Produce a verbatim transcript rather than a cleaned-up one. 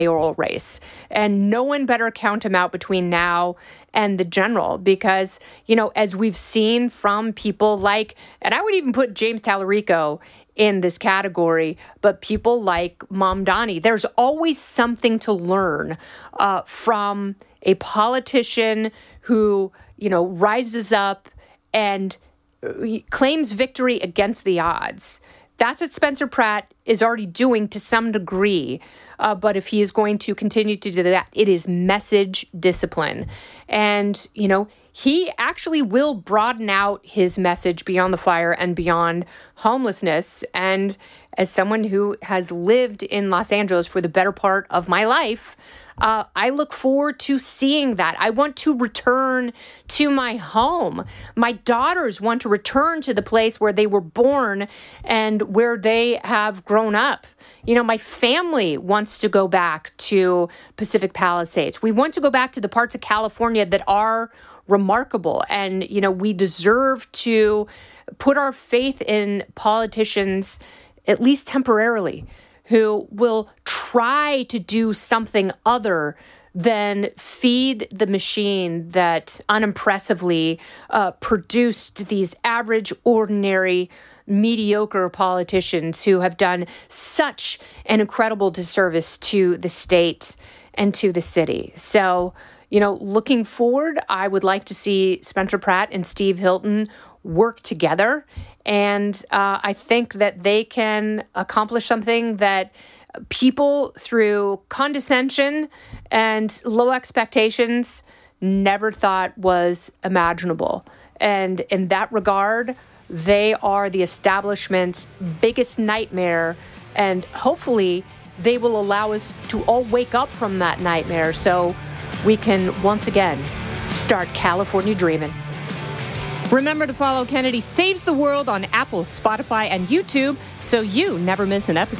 mayoral race. And no one better count him out between now and the general because, you know, as we've seen from people like, and I would even put James Tallarico in this category, but people like Mamdani, there's always something to learn uh, from a politician who, you know, rises up and claims victory against the odds. That's what Spencer Pratt is already doing to some degree. Uh, but if he is going to continue to do that, it is message discipline. And, you know, he actually will broaden out his message beyond the fire and beyond homelessness. And as someone who has lived in Los Angeles for the better part of my life, Uh, I look forward to seeing that. I want to return to my home. My daughters want to return to the place where they were born and where they have grown up. You know, my family wants to go back to Pacific Palisades. We want to go back to the parts of California that are remarkable. And, you know, we deserve to put our faith in politicians, at least temporarily, who will try to do something other than feed the machine that unimpressively uh, produced these average, ordinary, mediocre politicians who have done such an incredible disservice to the state and to the city. So, you know, looking forward, I would like to see Spencer Pratt and Steve Hilton work together. And uh, I think that they can accomplish something that people through condescension and low expectations never thought was imaginable. And in that regard, they are the establishment's biggest nightmare. And hopefully they will allow us to all wake up from that nightmare so we can once again start California dreaming. Remember to follow Kennedy Saves the World on Apple, Spotify, and YouTube so you never miss an episode.